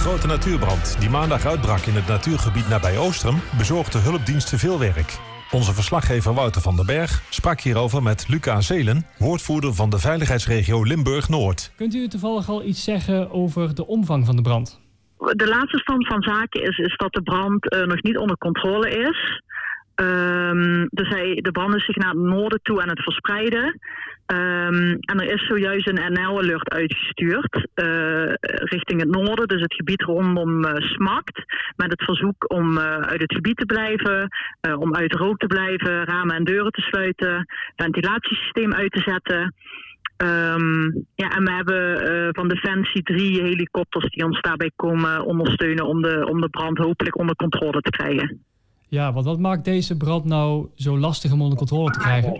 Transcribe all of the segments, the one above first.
grote natuurbrand die maandag uitbrak in het natuurgebied nabij Oostrum bezorgde hulpdiensten veel werk. Onze verslaggever Wouter van den Berg sprak hierover met Luca Zeelen, woordvoerder van de veiligheidsregio Limburg-Noord. Kunt u toevallig al iets zeggen over de omvang van de brand? De laatste stand van zaken is dat de brand nog niet onder controle is. Dus de brand is zich naar het noorden toe aan het verspreiden. En er is zojuist een NL-alert uitgestuurd richting het noorden, dus het gebied rondom Smakt. Met het verzoek om uit het gebied te blijven, om uit de rook te blijven, ramen en deuren te sluiten, ventilatiesysteem uit te zetten. En we hebben van Defensie 3 helikopters die ons daarbij komen ondersteunen om de brand hopelijk onder controle te krijgen. Ja, want wat maakt deze brand nou zo lastig om onder controle te krijgen?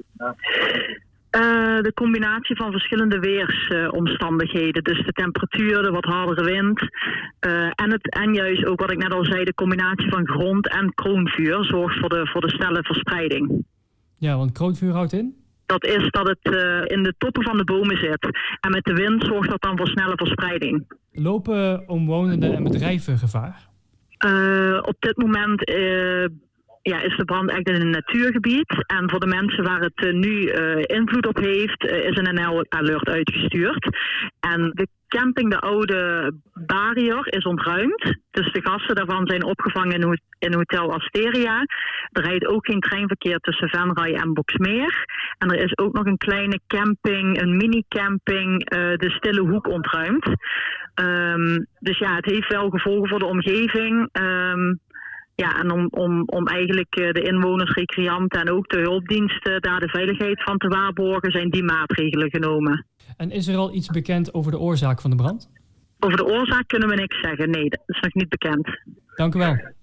De combinatie van verschillende weersomstandigheden. Dus de temperatuur, de wat hardere wind. En juist ook wat ik net al zei, de combinatie van grond en kroonvuur zorgt voor de snelle verspreiding. Ja, want kroonvuur houdt in? Dat is dat het in de toppen van de bomen zit. En met de wind zorgt dat dan voor snelle verspreiding. Lopen omwonenden en bedrijven gevaar? Op dit moment is de brand echt in een natuurgebied. En voor de mensen waar het nu invloed op heeft, is een NL-alert uitgestuurd. En de camping, de oude Barrier, is ontruimd. Dus de gasten daarvan zijn opgevangen in Hotel Asteria. Er rijdt ook geen treinverkeer tussen Venray en Boxmeer. En er is ook nog een kleine camping, een mini-camping, de Stille Hoek ontruimd. Dus ja, het heeft wel gevolgen voor de omgeving. En om eigenlijk de inwoners, recreanten en ook de hulpdiensten daar de veiligheid van te waarborgen, zijn die maatregelen genomen. En is er al iets bekend over de oorzaak van de brand? Over de oorzaak kunnen we niks zeggen. Nee, dat is nog niet bekend. Dank u wel.